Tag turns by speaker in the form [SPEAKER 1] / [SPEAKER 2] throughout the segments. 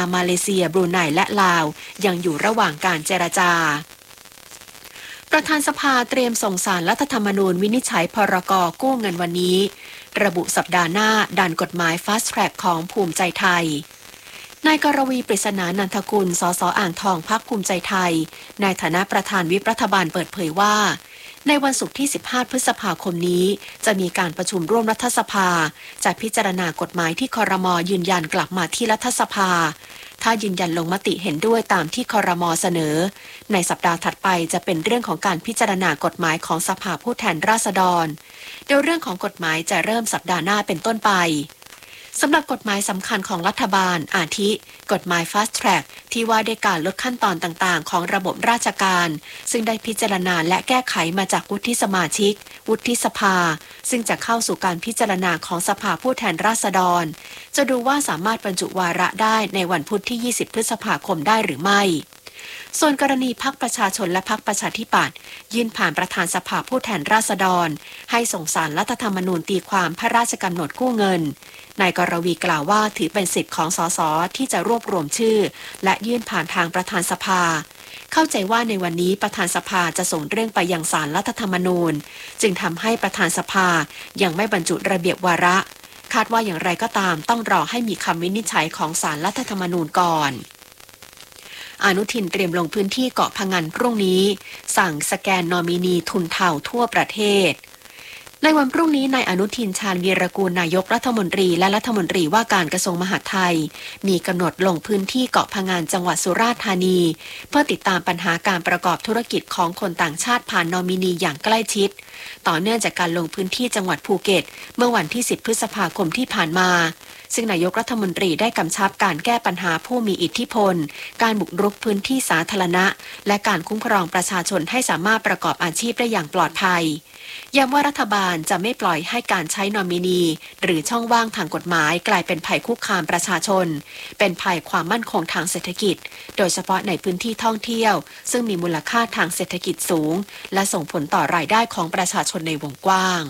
[SPEAKER 1] มาเลเซียบรูไนและลาวยังอยู่ระหว่างการเจรจาประธานสภาเตรียมส่งศาลรัฐธรรมนูญวินิจฉัยพรก.กู้เงินวันนี้ระบุสัปดาห์หน้าดันกฎหมาย Fast Track ของภูมิใจไทยนายกรวีปริศนานันทกุลสส.อ่างทองพรรคภูมิใจไทยในฐานะประธานวิปรัฐบาลเปิดเผยว่าในวันศุกร์ที่15พฤษภาคมนี้จะมีการประชุมร่วมรัฐสภาจะพิจารณากฎหมายที่ครม.ยืนยันกลับมาที่รัฐสภาถ้ายืนยันลงมติเห็นด้วยตามที่ครม.เสนอในสัปดาห์ถัดไปจะเป็นเรื่องของการพิจารณากฎหมายของสภาผู้แทนราษฎรโดยเรื่องของกฎหมายจะเริ่มสัปดาห์หน้าเป็นต้นไปสำหรับกฎหมายสำคัญของรัฐบาลอาทิกฎหมาย Fast Track ที่ว่าด้วยการลดขั้นตอนต่างๆของระบบราชการซึ่งได้พิจารณาและแก้ไขมาจากวุฒิสมาชิกวุฒิสภาซึ่งจะเข้าสู่การพิจารณาของสภาผู้แทนราษฎรจะดูว่าสามารถบรรจุวาระได้ในวันพุธที่20พฤษภาคมได้หรือไม่ส่วนกรณีพรรคประชาชนและพรรคประชาธิปัตย์ยื่นผ่านประธานสภาผู้แทนราษฎรให้ส่งศาลรัฐธรรมนูญตีความพระราชกำหนดกู้เงินนายกรวีกล่าวว่าถือเป็นสิทธิ์ของสสที่จะรวบรวมชื่อและยื่นผ่านทางประธานสภาเข้าใจว่าในวันนี้ประธานสภาจะส่งเรื่องไปยังศาลรัฐธรรมนูญจึงทำให้ประธานสภายังไม่บรรจุระเบียบวาระคาดว่าอย่างไรก็ตามต้องรอให้มีคำวินิจฉัยของศาลรัฐธรรมนูญก่อนอนุทินเตรียมลงพื้นที่เกาะพะงันพรุ่งนี้สั่งสแกนนอมินีทุนเถ่าทั่วประเทศในวันพรุ่งนี้นายอนุทินชาญวีรกูลนายกรัฐมนตรีและรัฐมนตรีว่าการกระทรวงมหาดไทยมีกำหนดลงพื้นที่เกาะพะงันจังหวัดสุราษฎร์ธานีเพื่อติดตามปัญหาการประกอบธุรกิจของคนต่างชาติผ่านนอมินีอย่างใกล้ชิดต่อเนื่องจากการลงพื้นที่จังหวัดภูเก็ตเมื่อวันที่10พฤษภาคมที่ผ่านมาซึ่งนายกรัฐมนตรีได้กำชับการแก้ปัญหาผู้มีอิทธิพลการบุกรุกพื้นที่สาธารณะและการคุ้มครองประชาชนให้สามารถประกอบอาชีพได้อย่างปลอดภัยย้ำว่ารัฐบาลจะไม่ปล่อยให้การใช้นอมินีหรือช่องว่างทางกฎหมายกลายเป็นภัยคุกคามประชาชนเป็นภัยความมั่นคงทางเศรษฐกิจโดยเฉพาะในพื้นที่ท่องเที่ยวซึ่งมีมูลค่าทางเศรษฐกิจสูงและส่งผลต่อรายได้ของประชาชนในวงกว้าง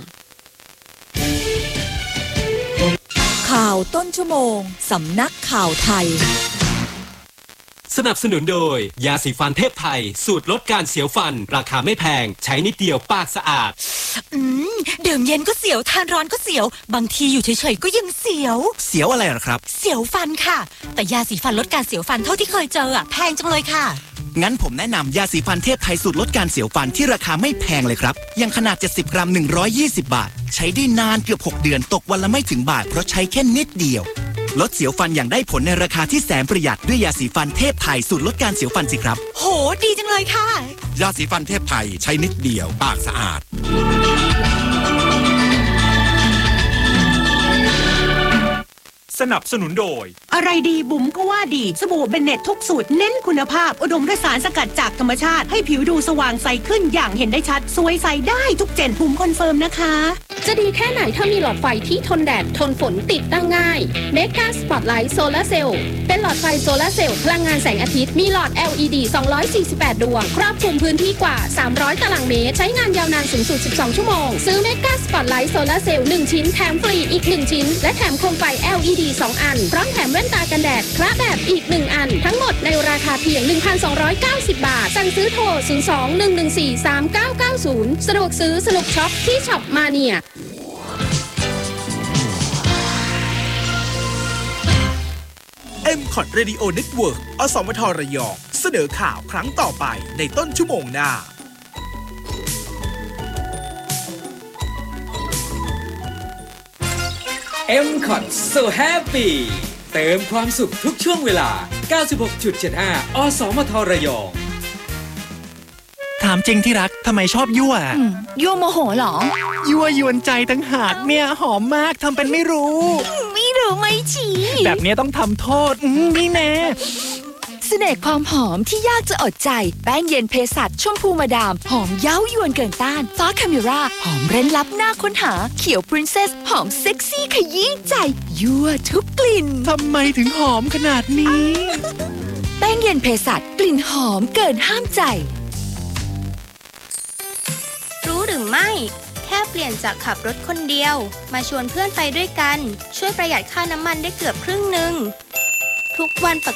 [SPEAKER 2] ข่าวต้นชั่วโมงสำนักข่าวไทย
[SPEAKER 3] สนับสนุนโดยยาสีฟันเทพไทยสูตรลดการเสียวฟันราคาไม่แพงใช้นิดเดียวปากสะอาด
[SPEAKER 2] ดื่มเย็นก็เสียวทานร้อนก็เสียวบางทีอยู่เฉยๆก็ยังเสียว
[SPEAKER 4] อะไรหรอครับ
[SPEAKER 2] เสียวฟันค่ะแต่ยาสีฟันลดการเสียวฟันเท่าที่เคยเจอแพงจังเลยค่ะ
[SPEAKER 4] งั้นผมแนะนำยาสีฟันเทพไทยสูตรลดการเสียวฟันที่ราคาไม่แพงเลยครับยังขนาด70กรัม120บาทใช้ได้นานเกือบ6เดือนตกวันละไม่ถึงบาทเพราะใช้แค่นิดเดียวลดเสียวฟันอย่างได้ผลในราคาที่แสนประหยัดด้วยยาสีฟันเทพไทยสูตรลดการเสียวฟันสิครับ
[SPEAKER 2] โหดีจังเลยค่ะ
[SPEAKER 4] ยาสีฟันเทพไทยใช้นิดเดียวปากสะอาด
[SPEAKER 5] สนับสนุนโดย
[SPEAKER 6] อะไรดีบุ๋มก็ว่าดีสบู่เบนเน็ตทุกสูตรเน้นคุณภาพอุดมด้วยสารสกัดจากธรรมชาติให้ผิวดูสว่างใสขึ้นอย่างเห็นได้ชัดสวยใสได้ทุกเจนบุ๋มคอนเฟิร์มนะคะ
[SPEAKER 7] จะดีแค่ไหนถ้ามีหลอดไฟที่ทนแดดทนฝนติดตั้งง่ายเมกาสปอตไลท์โซลาร์เซลล์เป็นหลอดไฟโซลาร์เซลล์พลังงานแสงอาทิตย์มีหลอด LED 248 ดวงครอบคลุมพื้นที่กว่า300ตารางเมตรใช้งานยาวนานสูงสุด12ชั่วโมงซื้อเมกาสปอตไลท์โซลาร์เซลล์1ชิ้นแถมฟรีอีก1ชิ้นและแถมโคมไฟ LED 2 อันพร้อมแถมแว่นตากันแดดคละแบบอีก1อันทั้งหมดในราคาเพียง 1,290 บาทสั่งซื้อโทร 02-114-3990 สะดวกซื้อสนุกช็อปที่ช็อปมาเนีย
[SPEAKER 5] M-Cot Radio Network อสมทระยองเสนอข่าวครั้งต่อไปในต้นชั่วโมงหน้า
[SPEAKER 8] M-Cot So Happy เติมความสุขทุกช่วงเวลา 96.75 อสมทระยอง
[SPEAKER 4] ถามจริงที่รักทำไมชอบยั่ว
[SPEAKER 2] ยั่วโมโหเหรอ
[SPEAKER 4] ยั่วยวนใจตั้งหากเนี่ยหอมมากทำเป็นไม่รู้
[SPEAKER 2] ไม่ฉี
[SPEAKER 4] แบบนี้ต้องทำโทษนี่แน่
[SPEAKER 2] เสน่ห์ความหอมที่ยากจะอดใจแป้งเย็นเภสัชชมพูมาดามหอมเย้ายวนเกินต้านฟ้าคาเมราหอมเร้นลับน่าค้นหาเขียวพรินเซสหอมเซ็กซี่ขยี้ใจยั่วทุกกลิ่น
[SPEAKER 4] ทำไมถึงหอมขนาดนี้
[SPEAKER 2] แป้งเย็นเภสัชกลิ่นหอมเกินห้ามใจ
[SPEAKER 9] รู้หรือไม่แค่เปลี่ยนจากขับรถคนเดียวมาชวนเพื่อนไปด้วยกันช่วยประหยัดค่าน้ำมันได้เกือบครึ่งนึงทุกวันป